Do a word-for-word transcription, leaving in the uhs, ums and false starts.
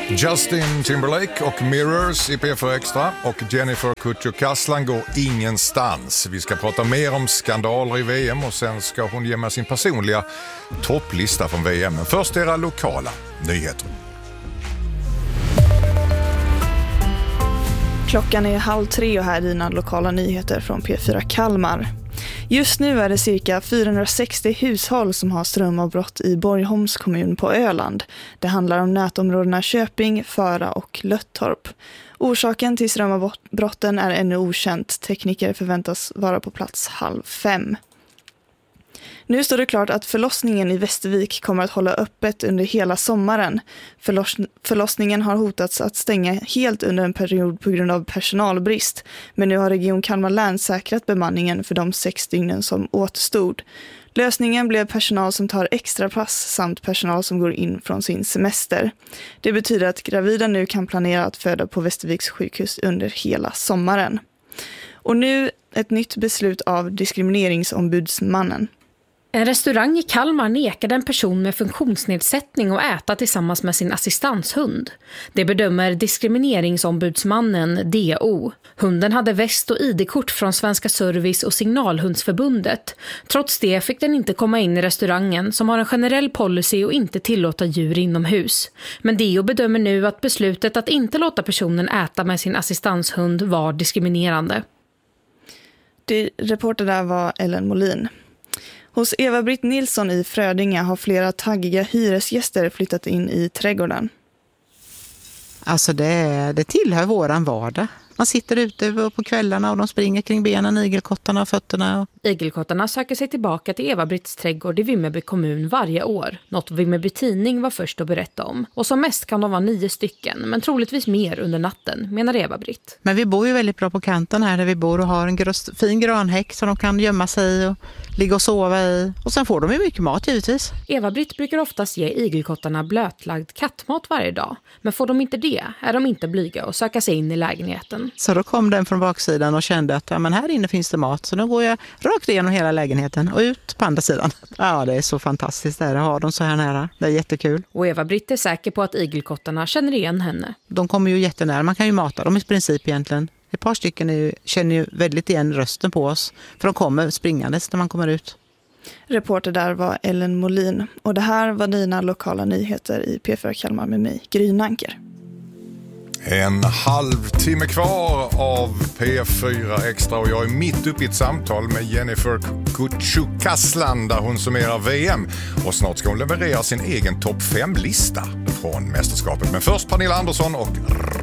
Justin Timberlake och Mirrors i P fyra Extra och Jennifer Kutcher-Kaslan går ingenstans. Vi ska prata mer om skandaler i V M och sen ska hon ge mig sin personliga topplista från V M. Men först era lokala nyheter. Klockan är halv tre och här är dina lokala nyheter från P fyra Kalmar. Just nu är det cirka fyrahundrasextio hushåll som har strömavbrott i Borgholms kommun på Öland. Det handlar om nätområdena Köping, Föra och Löttorp. Orsaken till strömavbrotten är ännu okänt. Tekniker förväntas vara på plats halv fem. Nu står det klart att förlossningen i Västervik kommer att hålla öppet under hela sommaren. Förloss- förlossningen har hotats att stänga helt under en period på grund av personalbrist. Men nu har Region Kalmar län säkrat bemanningen för de sex dygnen som återstod. Lösningen blev personal som tar extra pass samt personal som går in från sin semester. Det betyder att gravida nu kan planera att föda på Västerviks sjukhus under hela sommaren. Och nu ett nytt beslut av diskrimineringsombudsmannen. En restaurang i Kalmar nekade en person med funktionsnedsättning att äta tillsammans med sin assistanshund. Det bedömer diskrimineringsombudsmannen D O. Hunden hade väst och I D-kort från Svenska Service- och Signalhundsförbundet. Trots det fick den inte komma in i restaurangen som har en generell policy och inte tillåta djur inomhus. Men D O bedömer nu att beslutet att inte låta personen äta med sin assistanshund var diskriminerande. Det reporter där var Ellen Molin. Hos Eva-Britt Nilsson i Frödinge har flera taggiga hyresgäster flyttat in i trädgården. Alltså det, det tillhör våran vardag. Man sitter ute på kvällarna och de springer kring benen, igelkottarna och fötterna. Igelkottarna söker sig tillbaka till Eva-Britts trädgård i Vimmerby kommun varje år. Något Vimmerby tidning var först att berätta om. Och som mest kan de vara nio stycken, men troligtvis mer under natten, menar Eva-Britt. Men vi bor ju väldigt bra på kanten här där vi bor och har en gröst, fin granhäck som de kan gömma sig i och ligga och sova i. Och sen får de ju mycket mat givetvis. Eva-Britt brukar oftast ge igelkottarna blötlagd kattmat varje dag. Men får de inte det är de inte blyga och söka sig in i lägenheten. Så då kom den från baksidan och kände att ja, men här inne finns det mat. Så då går jag rakt igenom hela lägenheten och ut på andra sidan. Ja, det är så fantastiskt där att ha dem så här nära. Det är jättekul. Och Eva-Britt är säker på att igelkottarna känner igen henne. De kommer ju jättenära. Man kan ju mata dem i princip egentligen. Ett par stycken är ju, känner ju väldigt igen rösten på oss. För de kommer springandes när man kommer ut. Reporter där var Ellen Molin. Och det här var dina lokala nyheter i P fyra Kalmar med mig, Gry Nanker. En halvtimme kvar av P fyra Extra och jag är mitt uppe i ett samtal med Jennifer Kutcher-Kaslan där hon summerar V M och snart ska hon leverera sin egen topp fem-lista från mästerskapet. Men först Pernilla Andersson och